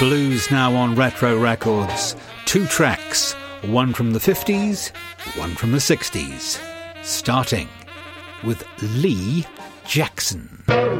Blues now on Retro Records. 2 tracks, one from the 50s, one from the 60s. Starting with Lee Jackson.